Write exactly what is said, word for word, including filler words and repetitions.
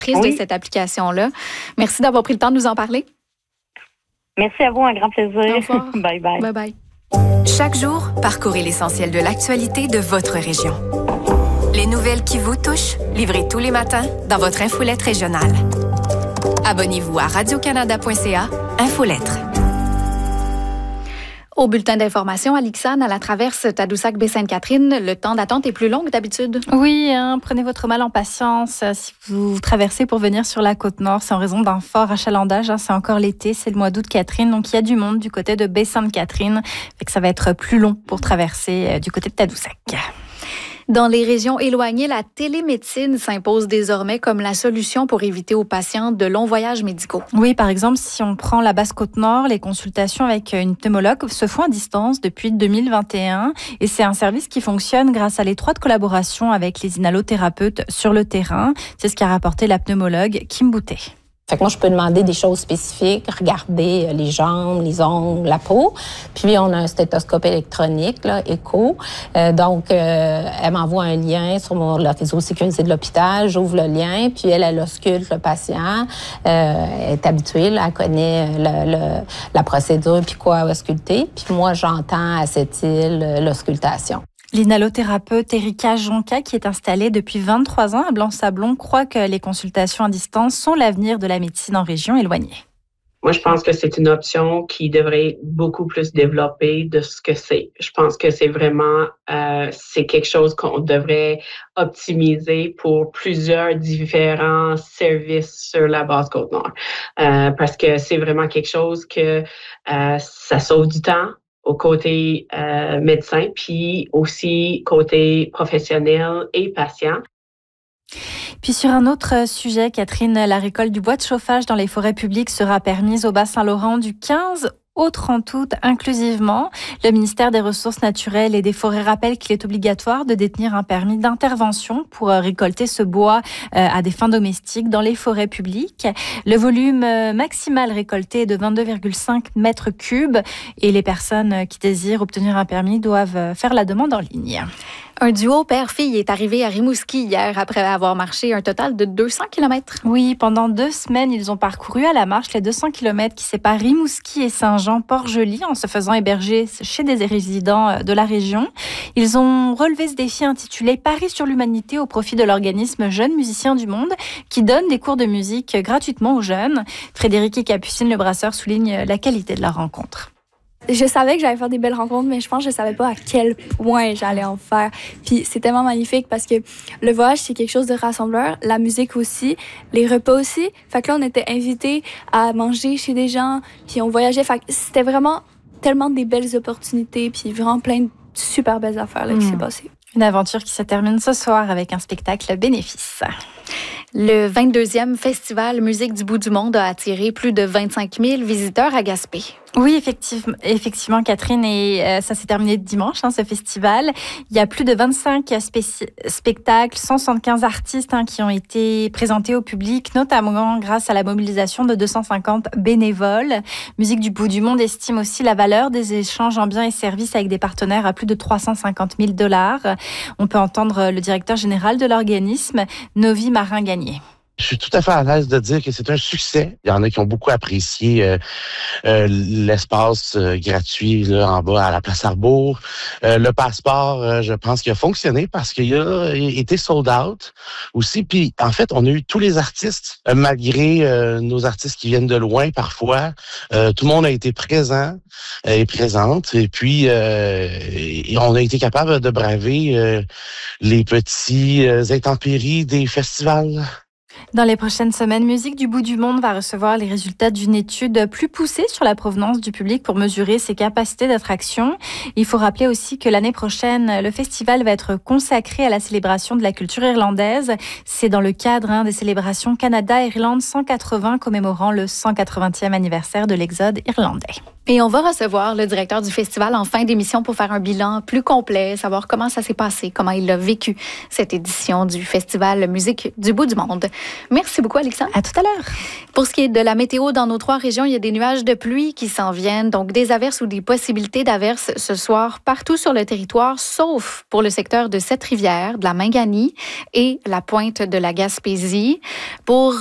oui. de cette application-là. Merci d'avoir pris le temps de nous en parler. Merci à vous, un grand plaisir. Au revoir. Bye bye. Bye bye. Chaque jour, parcourez l'essentiel de l'actualité de votre région. Les nouvelles qui vous touchent, livrées tous les matins dans votre infolette régionale. Abonnez-vous à radio canada point c a, Infolettre. Au bulletin d'information, Alixane, à la traverse Tadoussac-Baie-Sainte-Catherine, le temps d'attente est plus long que d'habitude. Oui, hein, prenez votre mal en patience. Si vous traversez pour venir sur la Côte-Nord, c'est en raison d'un fort achalandage. Hein, c'est encore l'été, c'est le mois d'août, Catherine. Donc, il y a du monde du côté de Baie-Sainte-Catherine. Fait que ça va être plus long pour traverser euh, du côté de Tadoussac. Dans les régions éloignées, la télémédecine s'impose désormais comme la solution pour éviter aux patients de longs voyages médicaux. Oui, par exemple, si on prend la Basse-Côte-Nord, les consultations avec une pneumologue se font à distance depuis deux mille vingt et un et c'est un service qui fonctionne grâce à l'étroite collaboration avec les inhalothérapeutes sur le terrain. C'est ce qu'a rapporté la pneumologue Kim Boutet. Fait que moi, je peux demander des choses spécifiques, regarder les jambes, les ongles, la peau. Puis, on a un stéthoscope électronique, là, écho. Euh, donc, euh, elle m'envoie un lien sur mon, le réseau sécurisé de l'hôpital. J'ouvre le lien, puis elle, elle ausculte le patient. Euh, elle est habituée, là, elle connaît le, le, la procédure, puis quoi ausculter. Puis moi, j'entends à cette île l'auscultation. L'inhalothérapeute Erika Jonca, qui est installée depuis vingt-trois ans à Blanc-Sablon, croit que les consultations à distance sont l'avenir de la médecine en région éloignée. Moi, je pense que c'est une option qui devrait beaucoup plus développer de ce que c'est. Je pense que c'est vraiment, euh, c'est quelque chose qu'on devrait optimiser pour plusieurs différents services sur la Basse-Côte-Nord. Euh, parce que c'est vraiment quelque chose que euh, ça sauve du temps au côté euh, médecin, puis aussi côté professionnel et patient. Puis sur un autre sujet, Catherine, la récolte du bois de chauffage dans les forêts publiques sera permise au Bas-Saint-Laurent du quinze au trente août inclusivement. Le ministère des Ressources naturelles et des Forêts rappelle qu'il est obligatoire de détenir un permis d'intervention pour récolter ce bois à des fins domestiques dans les forêts publiques. Le volume maximal récolté est de vingt-deux virgule cinq mètres cubes et les personnes qui désirent obtenir un permis doivent faire la demande en ligne. Un duo père-fille est arrivé à Rimouski hier après avoir marché un total de deux cents kilomètres. Oui, pendant deux semaines, ils ont parcouru à la marche les deux cents kilomètres qui séparent Rimouski et Saint-Jean-Port-Joli en se faisant héberger chez des résidents de la région. Ils ont relevé ce défi intitulé Paris sur l'humanité au profit de l'organisme Jeunes Musiciens du Monde qui donne des cours de musique gratuitement aux jeunes. Frédéric et Capucine Le Brasseur soulignent la qualité de la rencontre. Je savais que j'allais faire des belles rencontres, mais je pense que je savais pas à quel point j'allais en faire. Puis c'est tellement magnifique parce que le voyage, c'est quelque chose de rassembleur, la musique aussi, les repas aussi. Fait que là, on était invités à manger chez des gens, puis on voyageait. Fait que c'était vraiment tellement des belles opportunités, puis vraiment plein de super belles affaires là, mmh. qui s'est passées. Une aventure qui se termine ce soir avec un spectacle bénéfice. Le vingt-deuxième Festival Musique du bout du monde a attiré plus de vingt-cinq mille visiteurs à Gaspé. Oui, effectivement, effectivement Catherine, et euh, ça s'est terminé dimanche, hein, ce festival. Il y a plus de vingt-cinq spéci- spectacles, cent soixante-quinze artistes hein, qui ont été présentés au public, notamment grâce à la mobilisation de deux cent cinquante bénévoles. Musique du bout du monde estime aussi la valeur des échanges en biens et services avec des partenaires à plus de trois cent cinquante mille dollars. On peut entendre le directeur général de l'organisme, Novi Marin-Gagné. Je suis tout à fait à l'aise de dire que c'est un succès. Il y en a qui ont beaucoup apprécié euh, euh, l'espace euh, gratuit là, en bas à la place Arbour. Euh, le passeport, euh, je pense qu'il a fonctionné parce qu'il a été sold out aussi. Puis en fait, on a eu tous les artistes, euh, malgré euh, nos artistes qui viennent de loin parfois. Euh, tout le monde a été présent euh, et présente. Et puis, euh, et on a été capable de braver euh, les petits euh, intempéries des festivals. Dans les prochaines semaines, Musique du bout du monde va recevoir les résultats d'une étude plus poussée sur la provenance du public pour mesurer ses capacités d'attraction. Il faut rappeler aussi que l'année prochaine, le festival va être consacré à la célébration de la culture irlandaise. C'est dans le cadre hein, des célébrations Canada-Irlande cent quatre-vingts commémorant le cent quatre-vingtième anniversaire de l'exode irlandais. Et on va recevoir le directeur du festival en fin d'émission pour faire un bilan plus complet, savoir comment ça s'est passé, comment il a vécu cette édition du festival Musique du bout du monde. Merci beaucoup, Alexandre. À tout à l'heure. Pour ce qui est de la météo, dans nos trois régions, il y a des nuages de pluie qui s'en viennent, donc des averses ou des possibilités d'averses ce soir partout sur le territoire, sauf pour le secteur de Sept-Rivières, de la Minganie et la pointe de la Gaspésie. Pour